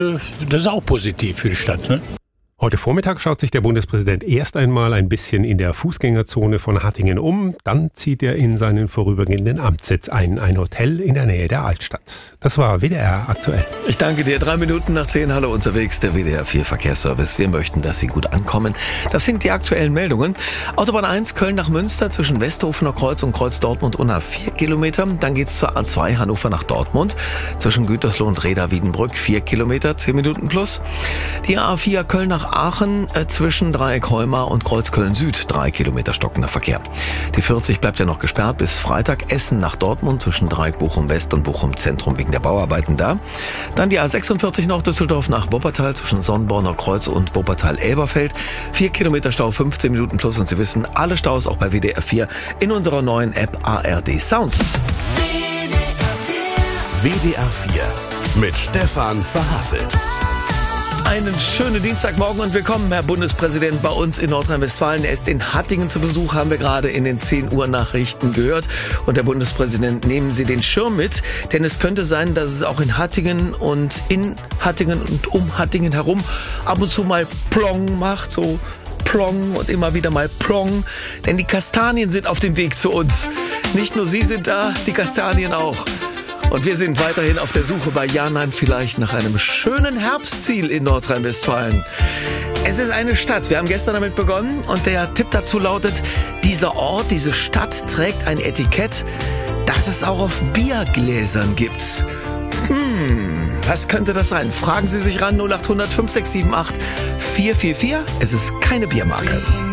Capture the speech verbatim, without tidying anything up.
Das ist auch positiv für die Stadt, ne? Heute Vormittag schaut sich der Bundespräsident erst einmal ein bisschen in der Fußgängerzone von Hattingen um. Dann zieht er in seinen vorübergehenden Amtssitz ein, ein Hotel in der Nähe der Altstadt. Das war W D R aktuell. Ich danke dir. Drei Minuten nach zehn, hallo unterwegs, der W D R vier Verkehrsservice. Wir möchten, dass Sie gut ankommen. Das sind die aktuellen Meldungen. Autobahn eins, Köln nach Münster, zwischen Westhofener Kreuz und Kreuz Dortmund unter vier Kilometer. Dann geht's zur A zwei, Hannover nach Dortmund, zwischen Gütersloh und Reda-Wiedenbrück, vier Kilometer, zehn Minuten plus. Die A vier, Köln nach Aachen, äh, zwischen Dreieck Heumar und Kreuz Köln Süd, drei Kilometer stockender Verkehr. Die vierzig bleibt ja noch gesperrt bis Freitag. Essen nach Dortmund, zwischen Dreieck Bochum West und Bochum Zentrum wegen der Bauarbeiten da. Dann die A sechsundvierzig Nord-Düsseldorf nach Wuppertal, zwischen Sonnenborner Kreuz und Wuppertal-Elberfeld. vier Kilometer Stau, fünfzehn Minuten plus. Und Sie wissen, alle Staus auch bei W D R vier in unserer neuen App A R D Sounds. W D R vier mit Stefan Verhasselt. Einen schönen Dienstagmorgen und willkommen, Herr Bundespräsident, bei uns in Nordrhein-Westfalen. Er ist in Hattingen zu Besuch, haben wir gerade in den zehn Uhr Nachrichten gehört. Und Herr Bundespräsident, nehmen Sie den Schirm mit, denn es könnte sein, dass es auch in Hattingen und in Hattingen und um Hattingen herum ab und zu mal Plong macht, so Plong und immer wieder mal Plong. Denn die Kastanien sind auf dem Weg zu uns. Nicht nur Sie sind da, die Kastanien auch. Und wir sind weiterhin auf der Suche bei Janheim vielleicht nach einem schönen Herbstziel in Nordrhein-Westfalen. Es ist eine Stadt. Wir haben gestern damit begonnen und der Tipp dazu lautet, dieser Ort, diese Stadt trägt ein Etikett, das es auch auf Biergläsern gibt. Hm, was könnte das sein? Fragen Sie sich ran, null acht hundert fünf sechs sieben acht vier vier vier. Es ist keine Biermarke.